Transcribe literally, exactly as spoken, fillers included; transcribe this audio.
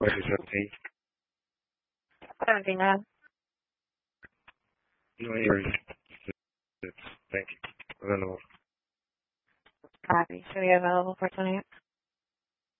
twenty seventeen. seventeen, uh, No worries. Thank you. I don't know. copy. So we have available for twenty-eight.